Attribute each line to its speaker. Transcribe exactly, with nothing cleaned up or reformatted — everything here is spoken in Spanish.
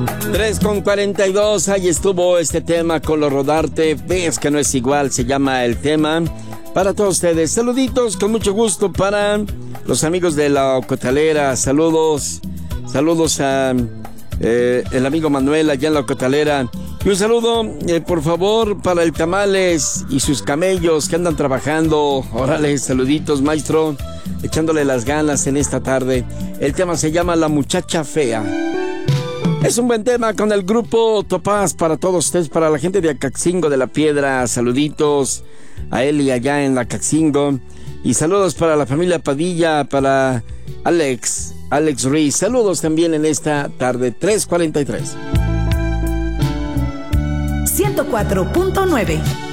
Speaker 1: tres con cuarenta y dos, ahí estuvo este tema con lo Rodarte. Ves que no es igual, se llama el tema. Para todos ustedes, saluditos con mucho gusto para los amigos de la Ocotalera. Saludos, saludos a eh, el amigo Manuel allá en la Ocotalera. Y un saludo, eh, por favor, para el Tamales y sus camellos que andan trabajando. Órale, saluditos, maestro, echándole las ganas en esta tarde. El tema se llama La Muchacha Fea. Es un buen tema con el grupo Topaz para todos ustedes, para la gente de Acaxingo de la Piedra. Saluditos a Eli allá en Acaxingo. Y saludos para la familia Padilla, para Alex, Alex Ruiz. Saludos también en esta tarde, tres cuarenta y tres.
Speaker 2: ciento cuatro punto nueve.